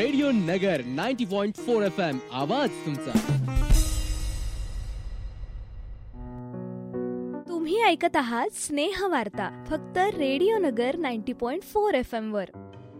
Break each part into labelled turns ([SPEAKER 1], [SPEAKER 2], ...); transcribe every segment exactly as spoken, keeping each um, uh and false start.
[SPEAKER 1] Radio नगर नव्वद point चार F M, आवाज तुमचा.
[SPEAKER 2] तुम्ही ऐकत आहात स्नेह वार्ता फक्त रेडिओ नगर नव्वद पॉइंट चार एफ एम वर.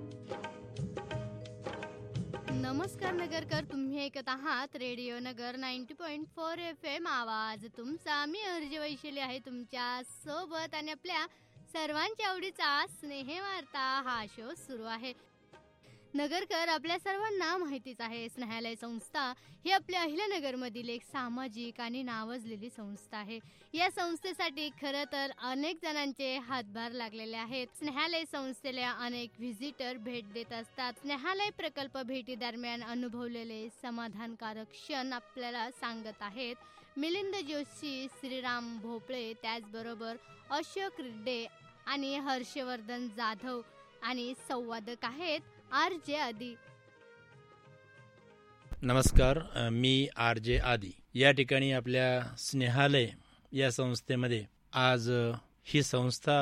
[SPEAKER 3] नमस्कार नगरकर, तुम्ही ऐकत आहात रेडिओ नगर नव्वद पॉइंट चार एफ एम, आवाज तुमचा. मी अर्ज वैशाली आहे तुमच्या सोबत आणि आपल्या सर्वांच्या आवडीचा स्नेह वार्ता हा शो सुरू आहे. नगरकर, आपल्या सर्वांना माहितीच आहे, स्नेहालय संस्था ही आपल्या अहिल्यानगरमधील एक सामाजिक आणि नावाजलेली संस्था आहे. या संस्थेसाठी खरं तर अनेक जणांचे हातभार लागलेले आहेत. स्नेहालय संस्थेला अनेक व्हिजिटर भेट देत असतात. स्नेहालय प्रकल्प भेटी दरम्यान अनुभवलेले समाधानकारक क्षण आपल्याला सांगत आहेत मिलिंद जोशी, श्रीराम भोपळे, त्याचबरोबर अशोक रिड्डे आणि हर्षवर्धन जाधव आणि संवादक आहेत आर जे आदी.
[SPEAKER 4] नमस्कार, मी आर जे आदी. या ठिकाणी आपल्या स्नेहालय या संस्थेमध्ये आज ही संस्था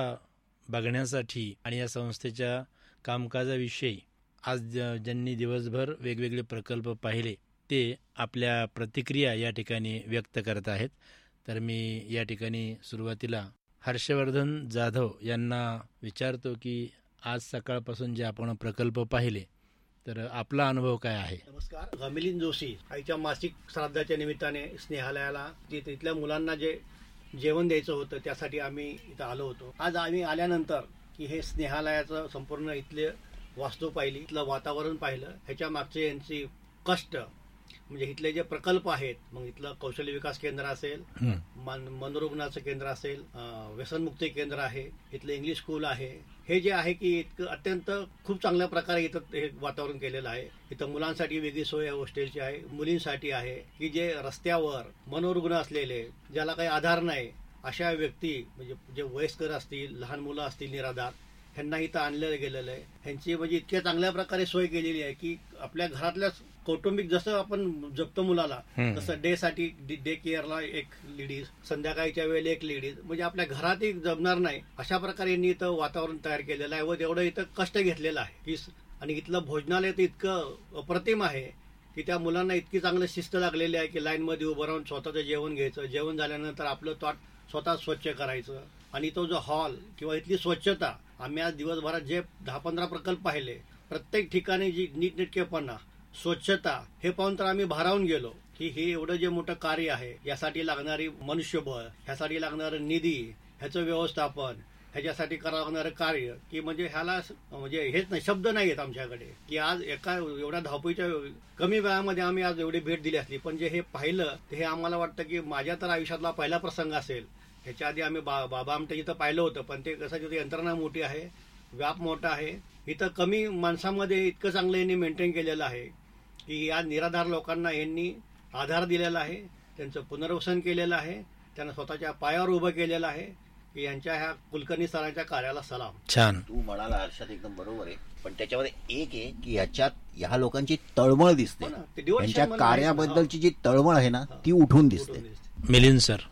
[SPEAKER 4] बघण्यासाठी आणि या संस्थेच्या कामकाजाविषयी आज ज्यांनी दिवसभर वेगवेगळे प्रकल्प पाहिले ते आपल्या प्रतिक्रिया या ठिकाणी व्यक्त करत आहेत. तर मी या ठिकाणी सुरुवातीला हर्षवर्धन जाधव यांना विचारतो की आज सकाळपासून जे आपण प्रकल्प पाहिले तर आपला अनुभव काय आहे.
[SPEAKER 5] नमस्कार, मिलिंद जोशी. आईच्या मासिक श्राद्धाच्या निमित्ताने स्नेहालयाला जे तिथल्या मुलांना जे जेवण द्यायचं होतं त्यासाठी आम्ही इथं आलो होतो. आज आम्ही आल्यानंतर की हे स्नेहालयाचं संपूर्ण इथले वास्तू पाहिली, इथलं वातावरण पाहिलं, ह्याच्या मागचे यांची कष्ट म्हणजे इथले जे प्रकल्प आहेत, मग इथलं कौशल्य विकास केंद्र असेल, मनोरुग्णाचं केंद्र असेल, व्यसनमुक्ती केंद्र आहे, इथलं इंग्लिश स्कूल आहे, हे जे आहे की इतकं अत्यंत खूप चांगल्या प्रकारे इथं हे वातावरण केलेलं आहे. इथं मुलांसाठी वेगळी सोय हॉस्टेलची आहे, मुलींसाठी आहे की जे रस्त्यावर मनोरुग्ण असलेले, ज्याला काही आधार नाही अशा व्यक्ती म्हणजे जे वयस्कर असतील, लहान मुलं असतील निराधार, ह्यांना इथं आणलं गेलेलं आहे. ह्यांची म्हणजे इतक्या चांगल्या प्रकारे सोय केलेली आहे की आपल्या घरातल्याच कौटुंबिक जसं आपण जपतो मुलाला तसं डे साठी डे केअरला एक लेडीज, संध्याकाळच्या वेळेला एक लेडीज, म्हणजे आपल्या घरातही जमणार नाही अशा प्रकारे यांनी इथं वातावरण तयार केलेलं आहे व तेवढं इथं कष्ट घेतलेलं आहे की. आणि इथलं भोजनालय तर इतकं अप्रतिम आहे की त्या मुलांना इतकी चांगलं शिस्त लागलेली आहे की लाईन मध्ये उभं राहून स्वतःचं जेवण घ्यायचं, जेवण झाल्यानंतर आपलं ताट स्वतः स्वच्छ करायचं. आणि तो जो हॉल किंवा इथली स्वच्छता, आम्ही आज दिवसभरात जे दहा पंधरा प्रकल्प पाहिले, प्रत्येक ठिकाणी जी नीटनेटकेपणा, स्वच्छता हे पाहून तर आम्ही भारावून गेलो की हे एवढं जे मोठं कार्य आहे, यासाठी लागणारी मनुष्यबळ, ह्यासाठी लागणारं निधी, ह्याचं व्यवस्थापन, ह्याच्यासाठी करावं लागणारं कार्य की म्हणजे ह्याला म्हणजे हेच नाही, शब्द नाही आहेत आमच्याकडे की आज एका एवढ्या धावपळीच्या कमी वेळामध्ये आम्ही आज एवढी भेट दिली असली. पण जे हे पाहिलं ते हे आम्हाला वाटतं की माझ्या तर आयुष्यातला पहिला प्रसंग असेल. ह्याच्या आधी आम्ही बा बाबा आमच्या इथं पाहिलं होतं, पण ते कसं तिथं यंत्रणा मोठी आहे, व्याप मोठा आहे. इथं कमी माणसामध्ये इतकं चांगलं यांनी मेंटेन केलेलं आहे की या निराधार लोकांना यांनी आधार दिलेला आहे, त्यांचं पुनर्वसन केलेलं आहे, त्यांना स्वतःच्या पायावर उभं केलेलं आहे की यांच्या ह्या कुलकर्णी सरांच्या कार्याला सलाम.
[SPEAKER 6] छान तू म्हणाला हर्षद, एकदम बरोबर आहे. पण त्याच्यामध्ये एक आहे की याच्यात ह्या लोकांची तळमळ दिसते, त्यांच्या कार्याबद्दलची जी तळमळ आहे ना ती उठून दिसते.
[SPEAKER 4] Milind sir,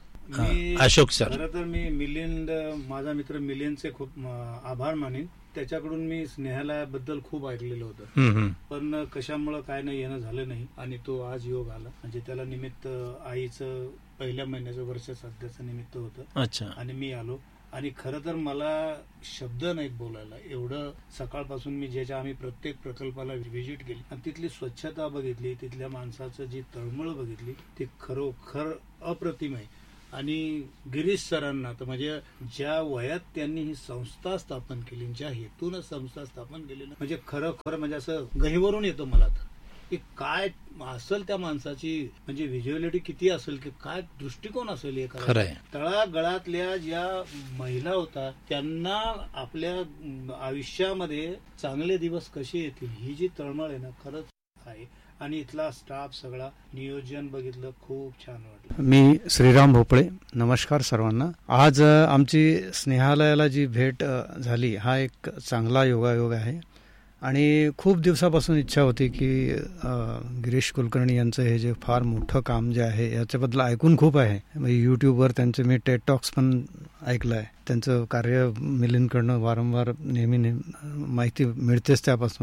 [SPEAKER 4] Ashok sir.
[SPEAKER 7] खरं तर मी मिलिंद, माझा मित्र मिलिंदचे खूप आभार मानेन. त्याच्याकडून मी स्नेहालयाबद्दल खूप ऐकलेलं होतं, पण कशामुळं काय नाही येणं झालं नाही आणि तो आज योग आला. म्हणजे त्याला निमित्त आईचं पहिल्या महिन्याचं वर्ष श्राद्धाचं निमित्त होतं. अच्छा. आणि मी आलो आणि खरं तर मला शब्द नाहीत बोलायला, एवढं सकाळपासून मी ज्याच्या आम्ही प्रत्येक प्रकल्पाला व्हिजिट केली आणि तिथली स्वच्छता बघितली, तिथल्या माणसाचं जी तळमळ बघितली, ती खरोखर अप्रतिम आहे. आणि गिरीश सरांना तर म्हणजे ज्या वयात त्यांनी ही संस्था स्थापन केली, ज्या हेतूनच संस्था स्थापन केली ना, म्हणजे खरोखर म्हणजे असं गहिवरून येतो मला तर की काय असेल त्या माणसाची म्हणजे व्हिज्युअलिटी किती असेल, की काय दृष्टिकोन असेल हे करायचं. तळागळातल्या ज्या महिला होत्या त्यांना आपल्या आयुष्यामध्ये चांगले दिवस कसे येतील ही जी तळमळ आहे ना, खरंच आहे. आणि इथला स्टाफ सगळा नियोजन बघितलं, खूप छान वाटलं.
[SPEAKER 8] मी श्रीराम भोपळे. नमस्कार सर्वांना. आज आमची स्नेहालयाला जी भेट झाली हा एक चांगला योगायोग आहे आणि खूप दिवसापासून इच्छा होती की गिरीश कुलकर्णी यांचं हे जे फार मोठं काम जे आहे याच्याबद्दल ऐकून खूप आहे. म्हणजे यूट्यूबवर त्यांचे मी टेड टॉक्स पण ऐकलं आहे. त्यांचं कार्य मिलिंदकडनं वारंवार नेहमी माहिती मिळतेच त्यापासून.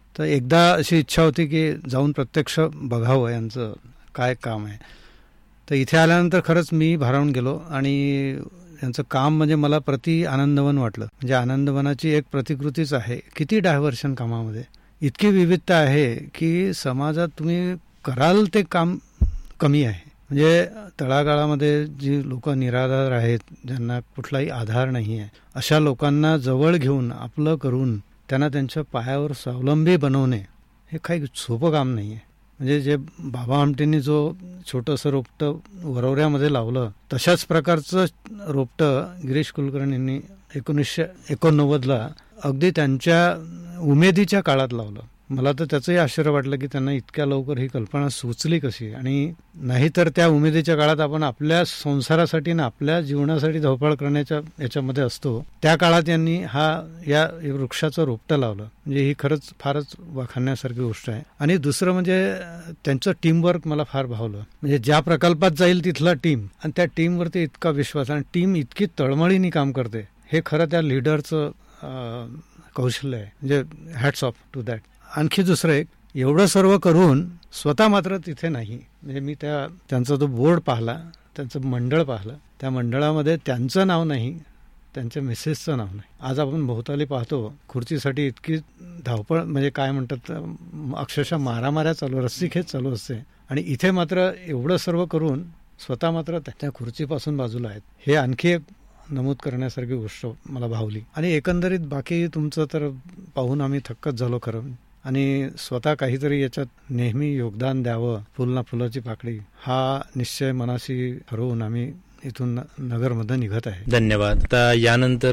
[SPEAKER 8] तर एकदा अशी इच्छा होती की जाऊन प्रत्यक्ष बघावं यांचं काय काम आहे. तर इथे आल्यानंतर खरंच मी भारावून गेलो आणि यांचं काम म्हणजे मला प्रति आनंदवन वाटलं. म्हणजे आनंदवनाची एक प्रतिकृतीच आहे. किती डायव्हर्शन कामामध्ये, इतकी विविधता आहे की समाजात तुम्ही कराल ते काम कमी आहे. म्हणजे तळागाळामध्ये जी लोक निराधार आहेत, ज्यांना कुठलाही आधार नाही आहे, अशा लोकांना जवळ घेऊन आपलं करून त्यांना त्यांच्या पायावर स्वावलंबी बनवणे हे काही सोपं काम नाही आहे. म्हणजे जे बाबा आमटेंनी जो छोटंसं रोपटं वरवऱ्यामध्ये लावलं तशाच प्रकारचं रोपटं गिरीश कुलकर्णींनी एकोणीसशे एकोणनव्वदला अगदी त्यांच्या उमेदीच्या काळात लावलं. मला तर त्याचंही आश्चर्य वाटलं की त्यांना इतक्या लवकर ही कल्पना सुचली कशी. आणि नाहीतर त्या उमेदीच्या काळात आपण आपल्या संसारासाठी ना आपल्या जीवनासाठी धावपळ करण्याच्या याच्यामध्ये असतो. त्या काळात यांनी हा या वृक्षाचं रोपटं लावलं. म्हणजे ही खरंच फारच वाखाणण्यासारखी गोष्ट आहे. आणि दुसरं म्हणजे त्यांचं टीमवर्क मला फार भावलं. म्हणजे ज्या प्रकल्पात जाईल तिथला टीम आणि त्या टीमवरती इतका विश्वास आणि टीम इतकी तळमळीने काम करते, हे खरं त्या लिडरचं कौशल्य आहे. म्हणजे हॅट्स ऑफ टू दॅट. आणखी दुसरं एक, एवढं सर्व करून स्वतः मात्र तिथे नाही. म्हणजे मी त्या त्यांचा जो बोर्ड पाहिला, त्यांचं मंडळ पाहिलं, त्या मंडळामध्ये त्यांचं नाव नाही, त्यांच्या मिसेसचं नाव नाही. आज आपण भोवताली पाहतो खुर्चीसाठी इतकी धावपळ, म्हणजे काय म्हणतात, अक्षरशः मारामाऱ्या चालू, रस्सीखेच चालू असते. आणि इथे मात्र एवढं सर्व करून स्वतः मात्र त्या खुर्चीपासून बाजूला आहेत. हे आणखी एक नमूद करण्यासारखी गोष्ट मला भावली. आणि एकंदरीत बाकी तुमचं तर पाहून आम्ही थक्कच झालो खरं. आणि स्वतः काहीतरी याच्यात नेहमी योगदान द्यावं, फुल ना फुलाची पाकळी, हा निश्चय मनाशी ठरवून आम्ही इथून नगरमध्ये निघत आहे.
[SPEAKER 4] धन्यवाद. आता यानंतर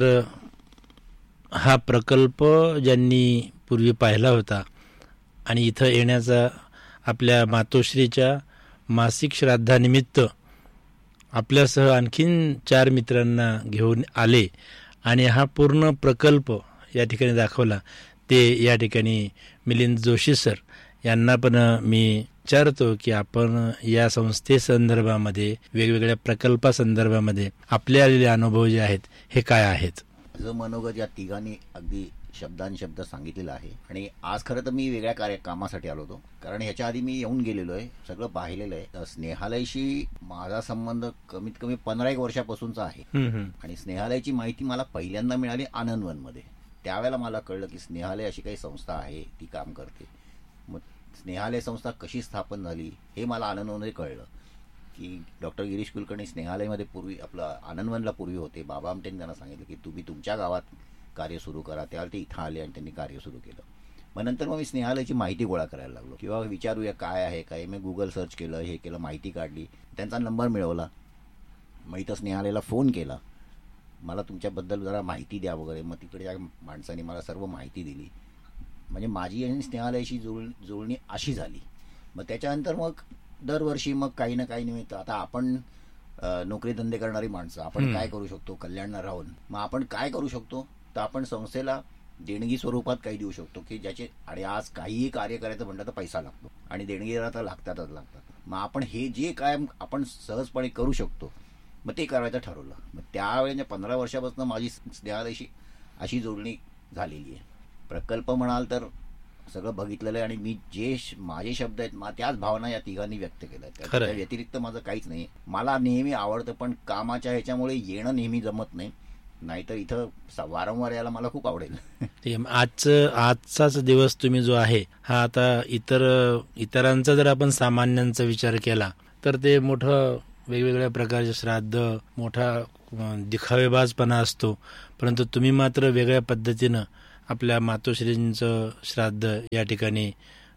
[SPEAKER 4] हा प्रकल्प ज्यांनी पूर्वी पाहिला होता आणि इथं येण्याचा आपल्या मातोश्रीच्या मासिक श्राद्धानिमित्त आपल्यासह आणखीन चार मित्रांना घेऊन आले आणि हा पूर्ण प्रकल्प या ठिकाणी दाखवला, ते या ठिकाणी मिलिंद जोशी सर यांना पण मी विचारतो की आपण या संस्थेसंदर्भामध्ये, वेगवेगळ्या प्रकल्पासंदर्भामध्ये आपले आलेले अनुभव जे आहेत हे काय आहेत.
[SPEAKER 6] जो मनोगत या तिघांनी अगदी शब्दांशब्द सांगितलेला आहे. आणि आज खरं तर मी वेगळ्या कार्य कामासाठी आलो होतो, कारण ह्याच्या आधी मी येऊन गेलेलो आहे, सगळं पाहिलेलं आहे. स्नेहालयशी माझा संबंध कमीत कमी पंधरा एक वर्षापासूनचा आहे. आणि स्नेहालयाची माहिती मला पहिल्यांदा मिळाली आनंदवनमध्ये. त्यावेळेला मला कळलं की स्नेहालय अशी काही संस्था आहे, ती काम करते. मग स्नेहालय संस्था कशी स्थापन झाली हे मला आनंदवनमध्ये कळलं की डॉक्टर गिरीश कुलकर्णी स्नेहालयमध्ये पूर्वी आपलं आनंदवनला पूर्वी होते. बाबा आमटेंनी त्यांना सांगितलं की तुम्ही तुमच्या गावात कार्य सुरू करा. त्यावेळेला ते इथं आले आणि त्यांनी कार्य सुरू केलं. मग नंतर मग मी स्नेहालयाची माहिती गोळा करायला लागलो, किंवा विचारूया काय आहे काय. मी गुगल सर्च केलं, हे केलं, माहिती काढली, त्यांचा नंबर मिळवला. मग इथं स्नेहालयाला फोन केला, मला तुमच्याबद्दल जरा माहिती द्या वगैरे. मग तिकडे या माणसाने मला सर्व माहिती दिली. म्हणजे माझी आणि स्नेहालयाशी जुळ जुळणी अशी झाली. मग त्याच्यानंतर मग दरवर्षी मग काही ना काही निमित्त, आता आपण नोकरी धंदे करणारी माणसं, आपण काय करू शकतो कल्याणला राहून. मग आपण काय करू शकतो तर आपण संस्थेला देणगी स्वरूपात काही देऊ शकतो की ज्याचे, आणि आज काहीही कार्य करायचं म्हटलं तर पैसा लागतो आणि देणगी तर लागतातच लागतात. मग आपण हे जे काय आपण सहजपणे करू शकतो मग ते करायचं ठरवलं. मग त्यावेळेला पंधरा वर्षापासून माझी स्नेहालयाशी अशी जोडणी झालेली आहे. प्रकल्प म्हणाल तर सगळं बघितलेलं आहे आणि मी जे माझे शब्द आहेत मा त्याच भावना या तिघांनी व्यक्त केल्या. त्या व्यतिरिक्त माझं काहीच नाही. मला नेहमी आवडतं पण कामाच्या ह्याच्यामुळे येणं नेहमी जमत नाही, नाहीतर इथं वारंवार यायला मला खूप आवडेल.
[SPEAKER 4] आजचं आजचाच दिवस तुम्ही जो आहे हा, आता इतर इतरांचा जर आपण सामान्यांचा विचार केला तर ते मोठं वेगवेगळ्या प्रकारचे श्राद्ध, मोठा दिखावेबाजपणा असतो. परंतु तुम्ही मात्र वेगळ्या पद्धतीनं आपल्या मातोश्रींचं श्राद्ध या ठिकाणी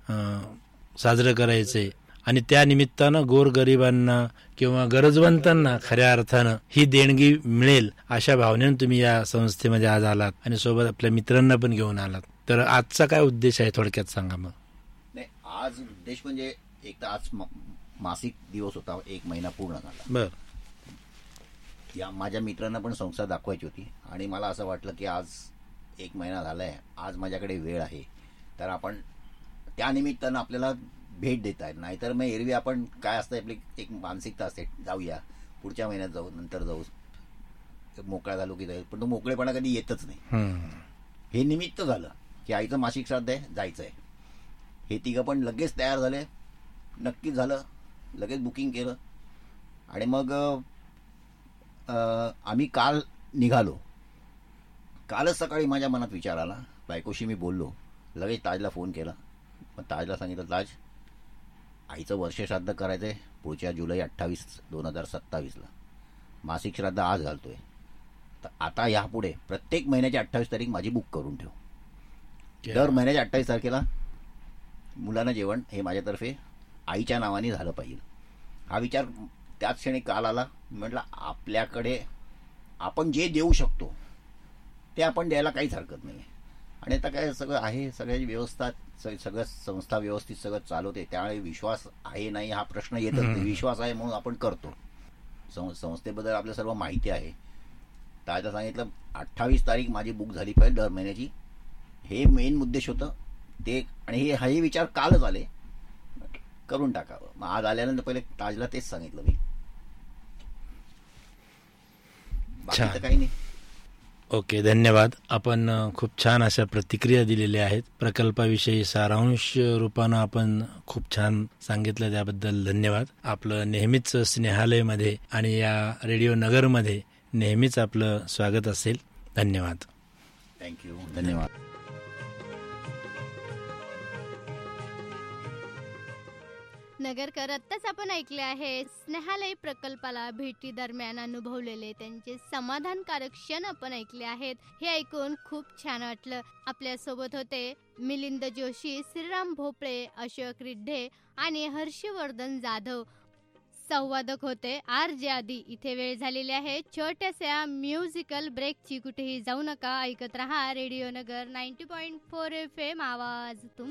[SPEAKER 4] साजरं करायचंय आणि त्या निमित्तानं गोरगरिबांना किंवा गरजवंतांना खऱ्या अर्थानं ही देणगी मिळेल अशा भावनेनं तुम्ही या संस्थेमध्ये आज आलात आणि सोबत आपल्या मित्रांना पण घेऊन आलात. तर आजचा काय उद्देश आहे थोडक्यात सांगा. मग
[SPEAKER 6] नाही, आज उद्देश म्हणजे एक तर आज मासिक दिवस होता, एक महिना पूर्ण झाला.
[SPEAKER 4] बर,
[SPEAKER 6] या माझ्या मित्रांना पण संस्था दाखवायची होती आणि मला असं वाटलं की आज एक महिना झालाय, आज माझ्याकडे वेळ आहे, तर आपण त्या निमित्तानं आपल्याला भेट देत आहे. नाहीतर मग एरवी आपण काय असतं, आपली एक मानसिकता असते, जाऊया पुढच्या महिन्यात जाऊ, नंतर जाऊ, मोकळा झालो की जाईल, पण तो मोकळेपणा कधी येतच नाही. हे निमित्त झालं की आईचं मासिक श्राद्ध आहे, जायचं आहे. हे तिघं पण लगेच तयार झाले, नक्कीच झालं, लगेच बुकिंग केलं. आणि मग आम्ही काल निघालो. कालच सकाळी माझ्या मनात विचार आला, बायकोशी मी बोललो, लगेच ताजला फोन केला. मग ताजला सांगितलं, ताज आईचं वर्षश्राद्ध करायचं आहे पुढच्या जुलै अठ्ठावीस दोन हजार सत्तावीसला. मासिक श्राद्ध आज घालतोय, तर आता यापुढे प्रत्येक महिन्याची अठ्ठावीस तारीख माझी बुक करून ठेव. दर महिन्याच्या अठ्ठावीस तारखेला मुलांना जेवण हे माझ्यातर्फे आईच्या नावाने झालं पाहिजे. हा विचार त्याच क्षणी काल आला. म्हटलं आपल्याकडे आपण जे देऊ शकतो ते आपण द्यायला काहीच हरकत नाही. आणि आता काय सगळं आहे, सगळ्याची व्यवस्था, सगळं संस्था व्यवस्थित सगळं चालवते, त्यामुळे विश्वास आहे नाही हा प्रश्न येतच नाही. विश्वास आहे म्हणून आपण करतो. संस्थेबद्दल आपल्या सर्व माहिती आहे. तर आता सांगितलं अठ्ठावीस तारीख माझी बुक झाली पाहिजे दर महिन्याची, हे मेन उद्देश होतं ते. आणि हे हे विचार कालच आले, करून टाकावं. मग आज आल्यानंतर पहिले ताजला तेच सांगितलं मी, बाकी तर काही नाही.
[SPEAKER 4] ओके, धन्यवाद. आपण खूप छान अशा प्रतिक्रिया दिलेल्या आहेत. प्रकल्पाविषयी सारांश रूपानं आपण खूप छान सांगितलं, त्याबद्दल धन्यवाद. आपलं नेहमीच स्नेहालयमध्ये आणि या रेडिओ नगरमध्ये नेहमीच आपलं स्वागत असेल. धन्यवाद.
[SPEAKER 6] थँक्यू. धन्यवाद.
[SPEAKER 3] नगरकर, आत्ताच आपण ऐकले आहे स्नेहालय प्रकल्पाला भेटी दरम्यान अनुभवलेले त्यांचे समाधानकारक क्षण आपण ऐकले आहेत. हे ऐकून खूप छान वाटलं. आपल्या सोबत होते मिलिंद जोशी, श्रीराम भोपळे, अशोक रिड्ढे आणि हर्षवर्धन जाधव. संवादक होते आर जे आदी. इथे वेळ झालेली आहे छोट्याशा म्युझिकल ब्रेकची. कुठेही जाऊ नका, ऐकत रहा रेडिओ नगर ninety point four F M आवाज तुम